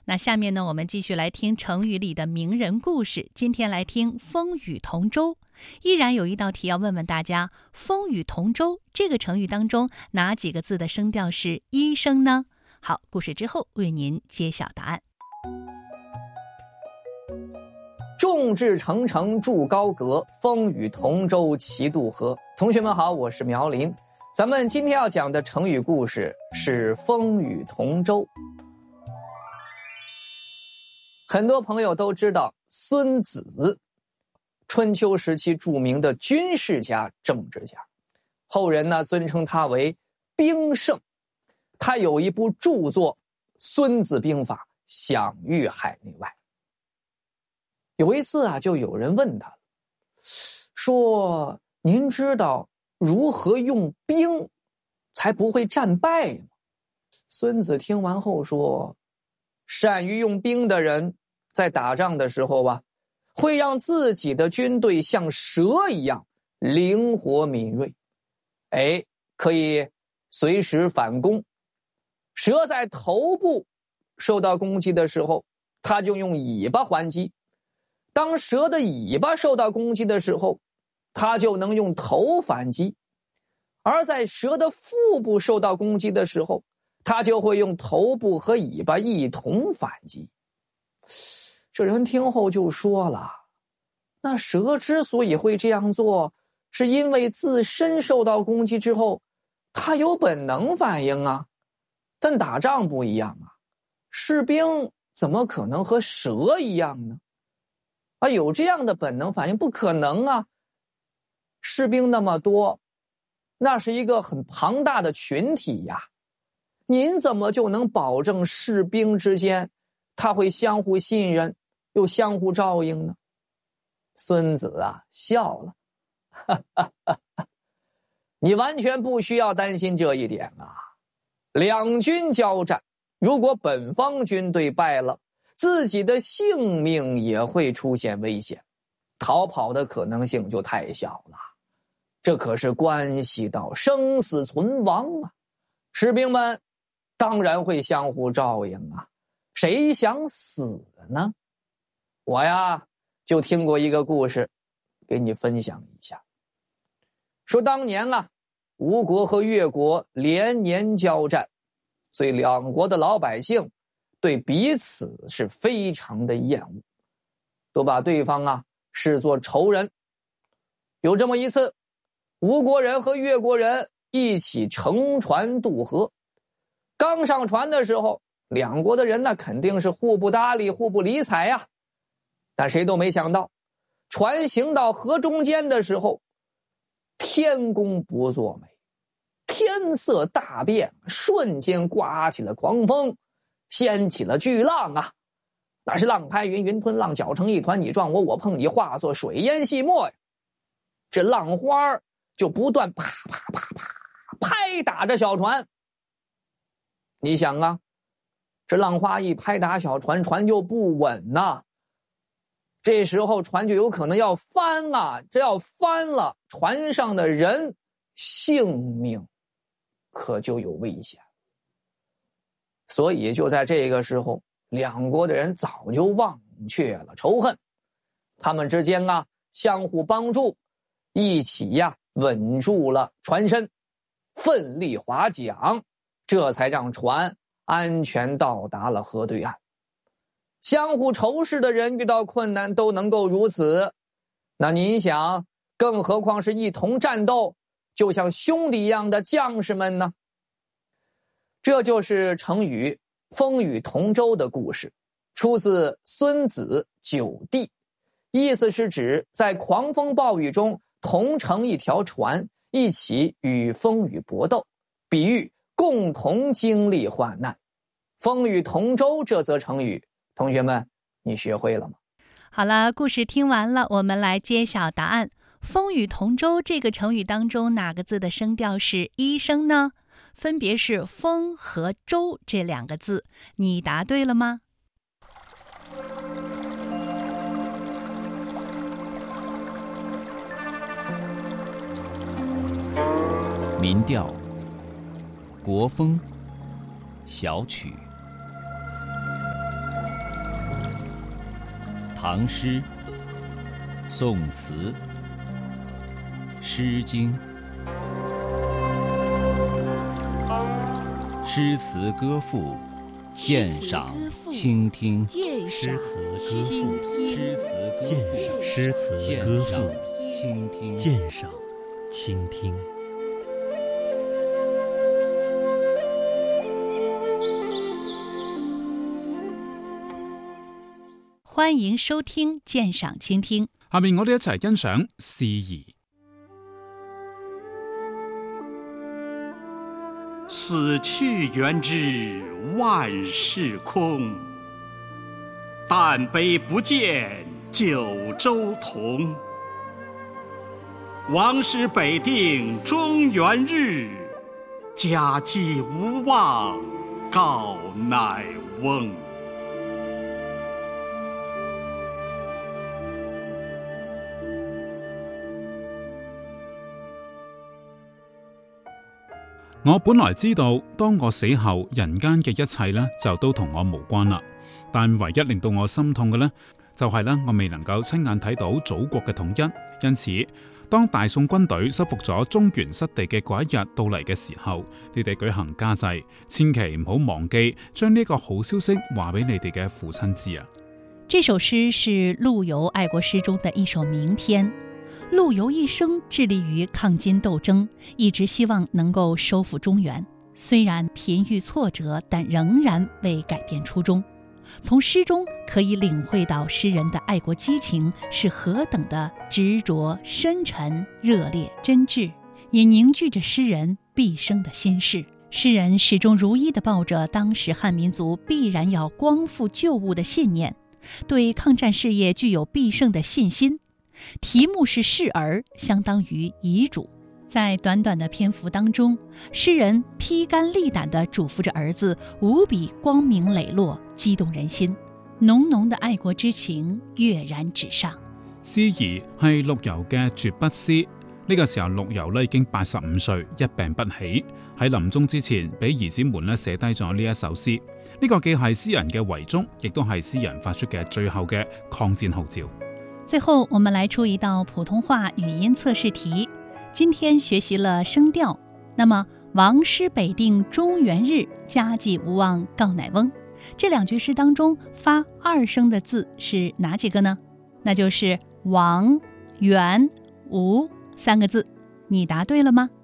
那下面呢，我们继续来听成语里的名人故事。今天来听风雨同舟。依然有一道题要问问大家，风雨同舟这个成语当中哪几个字的声调是一声呢？好，故事之后为您揭晓答案。 众志成城筑高阁，风雨同舟齐渡河。同学们好，我是苗林。咱们今天要讲的成语故事是风雨同舟。很多朋友都知道孙子，春秋时期著名的军事家、政治家，后人呢尊称他为兵圣。他有一部著作《孙子兵法》，享誉海内外。有一次啊，就有人问他说：“您知道如何用兵才不会战败吗？”孙子听完后说：“善于用兵的人，在打仗的时候啊，会让自己的军队像蛇一样灵活敏锐，可以随时反攻。蛇在头部受到攻击的时候，它就用尾巴还击；当蛇的尾巴受到攻击的时候，它就能用头反击；而在蛇的腹部受到攻击的时候，它就会用头部和尾巴一同反击。”这人听后就说了：“那蛇之所以会这样做，是因为自身受到攻击之后，它有本能反应啊。但打仗不一样啊，士兵怎么可能和蛇一样呢？有这样的本能反应不可能啊！士兵那么多，那是一个很庞大的群体呀，您怎么就能保证士兵之间他会相互信任又相互照应呢？”孙子啊笑了，你完全不需要担心这一点啊。两军交战，如果本方军队败了，自己的性命也会出现危险，逃跑的可能性就太小了。这可是关系到生死存亡啊！士兵们当然会相互照应啊，谁想死呢？我呀就听过一个故事，给你分享一下。说当年啊，吴国和越国连年交战，所以两国的老百姓对彼此是非常的厌恶，都把对方啊视作仇人。有这么一次，吴国人和越国人一起乘船渡河，刚上船的时候，两国的人呢肯定是互不搭理互不理睬呀。但谁都没想到，船行到河中间的时候，天公不作美，天色大变，瞬间刮起了狂风，掀起了巨浪啊！那是浪拍云，云吞浪，搅成一团，你撞我，我碰你，化作水淹细末呀！这浪花就不断啪啪啪啪拍打着小船。你想啊，这浪花一拍打小船，船就不稳呐。这时候船就有可能要翻啊，这要翻了，船上的人性命可就有危险。所以就在这个时候，两国的人早就忘却了仇恨，他们之间啊相互帮助，一起呀稳住了船身，奋力划桨，这才让船安全到达了河对岸。相互仇视的人遇到困难都能够如此，那您想，更何况是一同战斗，就像兄弟一样的将士们呢？这就是成语风雨同舟的故事，出自孙子九地，意思是指在狂风暴雨中同乘一条船，一起与风雨搏斗，比喻共同经历患难。风雨同舟这则成语，同学们你学会了吗？ 好了，故事听完了，我们来揭晓答案。风雨同舟这个成语当中哪个字的声调是一声呢？分别是风和舟这两个字，你答对了吗？ 民调、国风、小曲。 唐诗、宋词、诗经、诗词歌赋、鉴赏、倾听。 诗词歌赋， 鉴赏诗词歌赋， 倾听。 鉴赏，倾听。 歡迎收聽鑑賞傾聽。 下面我哋一齊欣賞詩意。 死去元知萬事空，但悲不見九州同。王師北定中原日，家祭無忘告乃翁。 我本來知道，當我死後，人間嘅一切呢就都同我無關啦。但唯一令到我心痛嘅呢，就係呢我未能夠親眼睇到祖國嘅統一。因此，當大宋軍隊收復咗中原失地嘅嗰一日到嚟嘅時候，你哋舉行家祭，千祈唔好忘記將呢個好消息話俾你哋嘅父親知啊！ 這首詩是陸游愛國詩中的一首名篇。陸游一生致力於抗金鬥爭，一直希望能夠收復中原。雖然頻遇挫折，但仍然未改變初衷。從詩中可以領會到詩人的愛國激情是何等的執着、深沉、熱烈、真摯，也凝聚着詩人畢生的心事。詩人始終如一地抱着當時漢民族必然要光復舊物的信念，對抗戰事業具有必勝的信心。題目是示兒，相當於遺囑。在短短的篇幅當中，詩人披肝瀝膽地囑咐着兒子，無比光明磊落，激動人心，濃濃的愛國之情躍然紙上。 詩兒係陸游嘅絕筆詩。呢個時候陸游已經85歲，一病不起，喺臨終之前俾兒子們寫低咗呢一首詩。呢個既係詩人嘅遺囑，亦都係詩人發出嘅最後嘅抗戰號召。 最後我們來出一道普通話語音測試題，今天學習了聲調。那麼王師北定中原日，家祭無忘告乃翁，這兩句詩當中發二聲的字是哪幾個呢？那就是王、元、吳三個字。你答對了嗎？